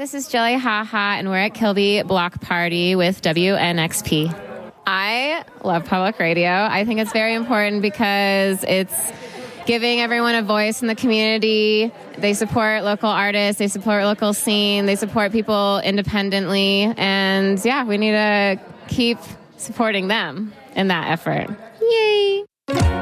this is Jelly Haha, and we're at Kilby Block Party with WNXP. I love public radio. I think it's very important because it's giving everyone a voice in the community. They support local artists. They support local scene. They support people independently. And yeah, we need to keep supporting them in that effort. Yay!